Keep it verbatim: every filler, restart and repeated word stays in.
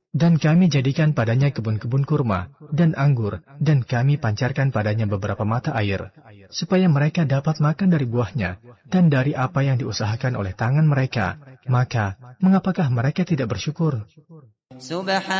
Dan kami jadikan padanya kebun-kebun kurma dan anggur, dan kami pancarkan padanya beberapa mata air, supaya mereka dapat makan dari buahnya, dan dari apa yang diusahakan oleh tangan mereka. Maka, mengapakah mereka tidak bersyukur?